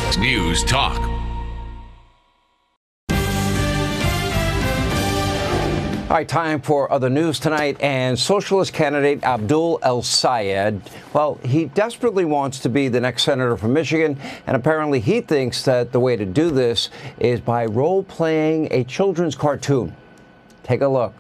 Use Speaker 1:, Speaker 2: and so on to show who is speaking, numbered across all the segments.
Speaker 1: News Talk.
Speaker 2: All right, time for other news tonight. And socialist candidate Abdul El-Sayed, well, he desperately wants to be the next senator from Michigan. And apparently he thinks that the way to do this is by role-playing a children's cartoon. Take a look.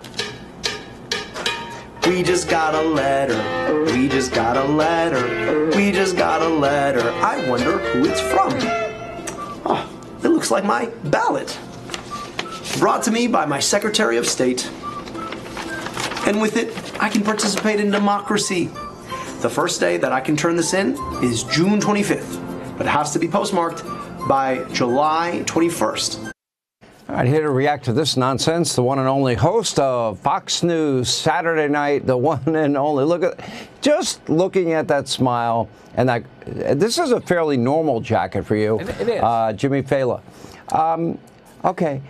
Speaker 3: We just got a letter. We just got a letter. We just got a letter. I wonder who it's from. Oh, it looks like my ballot. Brought to me by my Secretary of State. And with it, I can participate in democracy. The first day that I can turn this in is June 25th, but it has to be postmarked by July 21st.
Speaker 2: All right, here to react to this nonsense, the one and only host of Fox News Saturday Night, the one and only. Just looking at that smile, and this is a fairly normal jacket for you.
Speaker 4: It is.
Speaker 2: Jimmy Fallon. Okay.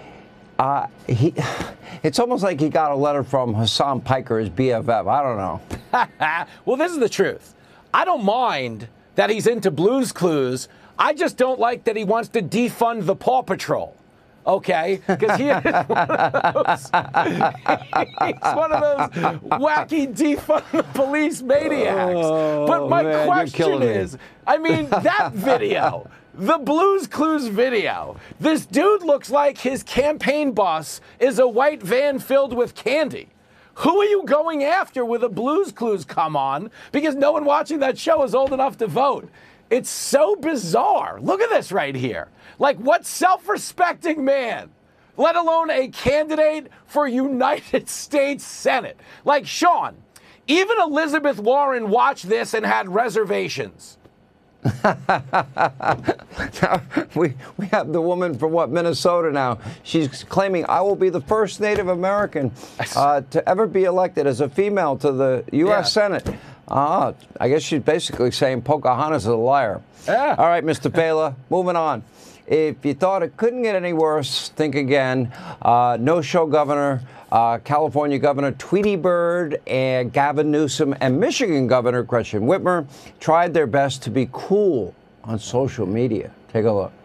Speaker 2: It's almost like he got a letter from Hassan Piker, his BFF. I don't know.
Speaker 4: Well, this is the truth. I don't mind that he's into Blue's Clues. I just don't like that he wants to defund the Paw Patrol. Okay, because he is one of those. He's one of those wacky defund the police maniacs. But my question is, I mean, that video, the Blue's Clues video, this dude looks like his campaign bus is a white van filled with candy. Who are you going after with a Blue's Clues come on? Because no one watching that show is old enough to vote. It's so bizarre. Look at this right here. Like, what self-respecting man, let alone a candidate for United States Senate? Like, Sean, even Elizabeth Warren watched this and had reservations.
Speaker 2: we have the woman from Minnesota now. She's claiming I will be the first Native American to ever be elected as a female to the U.S. Senate. I guess she's basically saying Pocahontas is a liar.
Speaker 4: Yeah.
Speaker 2: All right, Mr. Pela, moving on. If you thought it couldn't get any worse, think again. No-show governor, California Governor Tweety Bird, and Gavin Newsom, and Michigan Governor Gretchen Whitmer tried their best to be cool on social media. Take a look.